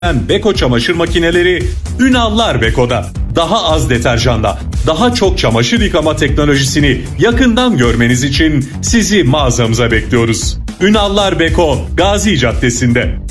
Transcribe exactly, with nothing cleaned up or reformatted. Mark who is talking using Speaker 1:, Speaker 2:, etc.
Speaker 1: Beko çamaşır makineleri Ünallar Beko'da. Daha az deterjanla, daha çok çamaşır yıkama teknolojisini yakından görmeniz için sizi mağazamıza bekliyoruz. Ünallar Beko, Gazi Caddesi'nde.